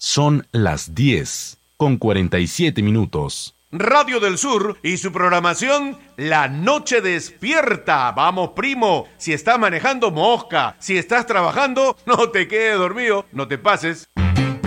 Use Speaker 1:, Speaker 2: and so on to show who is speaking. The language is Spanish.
Speaker 1: Son las 10:47.
Speaker 2: Radio del Sur y su programación La Noche Despierta. Vamos, primo, si estás manejando, mosca. Si estás trabajando, no te quedes dormido, no te pases.